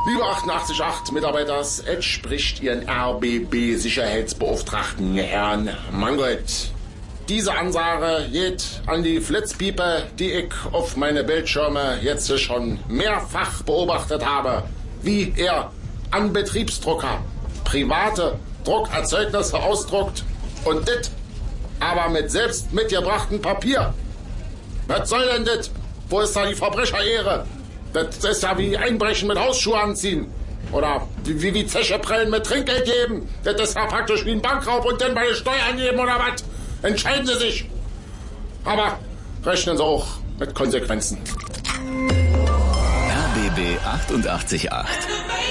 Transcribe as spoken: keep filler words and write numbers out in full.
Liebe achtundachtzig Komma acht Mitarbeiters, es spricht Ihren R B B-Sicherheitsbeauftragten Herrn Mangold. Diese Ansage geht an die Flitzpiepe, die ich auf meine Bildschirme jetzt schon mehrfach beobachtet habe, wie er an Betriebsdrucker private Druckerzeugnisse ausdruckt und dit aber mit selbst mitgebrachtem Papier. Was soll denn das? Wo ist da die Verbrecherehre? Das ist ja wie Einbrechen mit Hausschuhe anziehen. Oder wie, wie Zeche prellen mit Trinkgeld geben. Das ist ja praktisch wie ein Bankraub und dann bei den Steuern geben oder was. Entscheiden Sie sich. Aber rechnen Sie auch mit Konsequenzen. R B B achtundachtzig Komma acht.